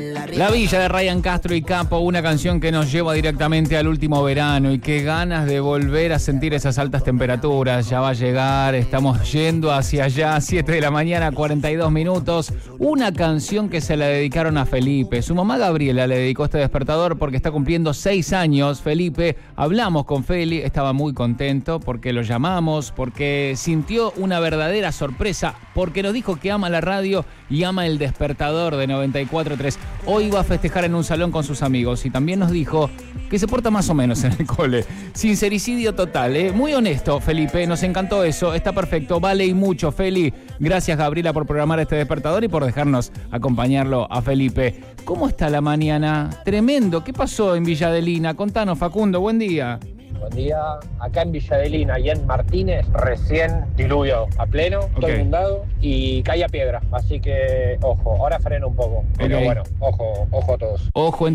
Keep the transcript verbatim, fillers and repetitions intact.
La Villa de Ryan Castro y Capo, una canción que nos lleva directamente al último verano y qué ganas de volver a sentir esas altas temperaturas. Ya va a llegar, estamos yendo hacia allá, siete de la mañana, cuarenta y dos minutos. Una canción que se la dedicaron a Felipe. Su mamá Gabriela le dedicó este despertador porque está cumpliendo seis años. Felipe, hablamos con Feli, estaba muy contento porque lo llamamos, porque sintió una verdadera sorpresa, porque nos dijo que ama la radio y ama el despertador de noventa y cuatro punto tres. Hoy va a festejar en un salón con sus amigos y también nos dijo que se porta más o menos en el cole. Sincericidio total, ¿eh? Muy honesto, Felipe, nos encantó eso, está perfecto, vale y mucho, Feli. Gracias, Gabriela, por programar este despertador y por dejarnos acompañarlo a Felipe. ¿Cómo está la mañana? Tremendo, ¿qué pasó en Villa Adelina? Contanos, Facundo, buen día. Buen día, acá en Villa Adelina y en Martínez, recién diluvio a pleno, todo Okay. inundado y caía piedra, así que ojo, ahora freno un poco, pero Okay. bueno, ojo, ojo a todos. Ojo en